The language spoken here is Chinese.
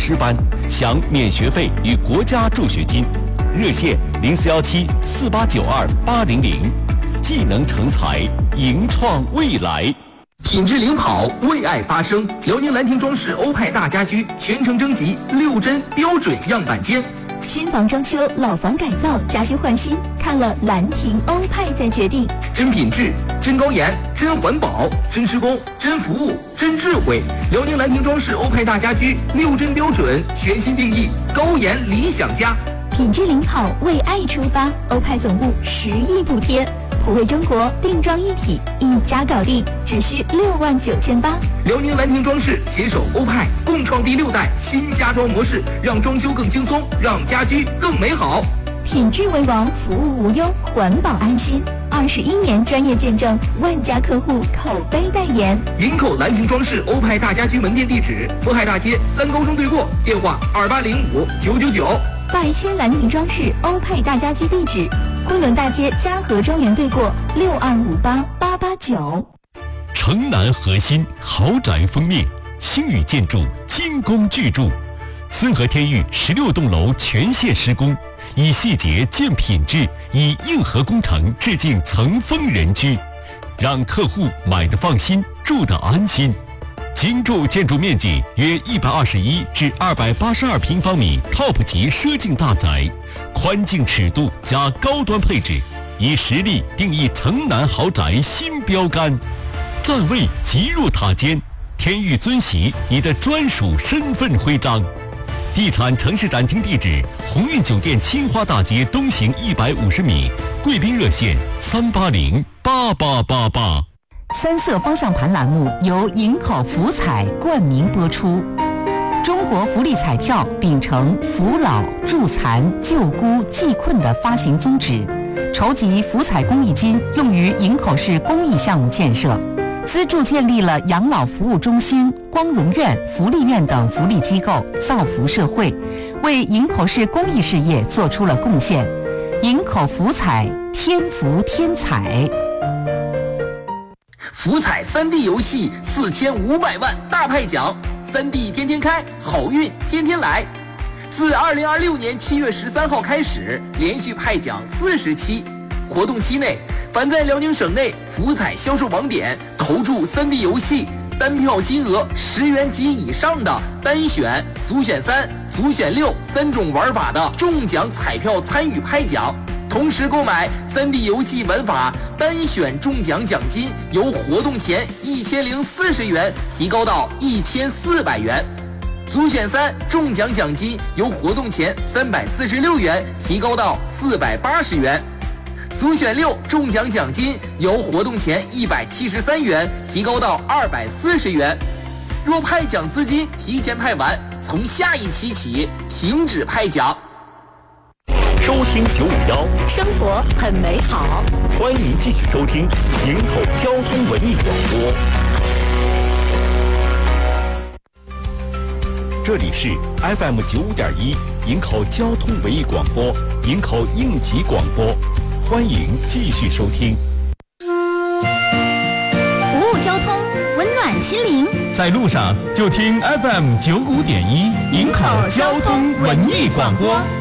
师班，享免学费与国家助学金。热线04174892-800，技能成才，迎创未来。 品质领跑，为爱发声。辽宁兰亭装饰欧派大家居全程征集6针标准样板间。 新房装修、老房改造、家居换新，看了兰亭欧派再决定。 真品质、真高颜、真环保、真施工、真服务、真智慧。辽宁兰亭装饰欧派大家居6针标准全新定义，高颜理想家。 品质领跑，为爱出发。欧派总部10亿补贴，普惠中国，定妆一体，一家搞定，只需69800。 辽宁兰亭装饰携手欧派，共创第6代新家装模式，让装修更轻松，让家居更美好。 品质为王，服务无忧，环保安心。21年专业见证，万家客户口碑代言。 营口兰亭装饰欧派大家居门店地址：渤海大街3高中对过，电话2805-999。 百轩兰亭装饰欧派大家居地址：昆仑大街嘉禾庄园对过，6258889。 城南核心豪宅封面，星宇建筑精工巨筑，森河天域16栋楼全线施工，以细节见品质，以硬核工程致敬层峰人居，让客户买得放心，住得安心。精筑建筑面积约121至282平方米 ，TOP 级奢境大宅，宽净尺度加高端配置，以实力定义城南豪宅新标杆。站位即入塔尖，天域尊玺你的专属身份徽章。地产城市展厅地址：鸿运酒店青花大街东行150米，贵宾热线380-8888。 三色方向盘栏目由营口福彩冠名播出。中国福利彩票秉承扶老、助残、救孤、济困的发行宗旨，筹集福彩公益金用于营口市公益项目建设，资助建立了养老服务中心、光荣院、福利院等福利机构，造福社会，为营口市公益事业做出了贡献。营口福彩，天福天彩。 福彩3D 游戏4500万大派奖，3D 天天开，好运天天来。自2026年7月13号开始，连续派奖40期。活动期内，凡在辽宁省内福彩销售网点投注3D 游戏，单票金额10元及以上的单选、组选3、组选6 3种玩法的中奖彩票参与拍奖。同时购买3D 游戏玩法单选中奖奖金由活动前1040元提高到1400元，组选3中奖奖金由活动前346元提高到480元，组选6中奖奖金由活动前173元提高到240元。若派奖资金提前派完，从下一期起停止派奖。 收听951， 生活很美好。 欢迎继续收听营口交通文艺广播。这里是 FM 95.1营口交通文艺广播，营口应急广播，欢迎继续收听。 服务交通，温暖心灵， 在路上就听 FM 95.1营口交通文艺广播。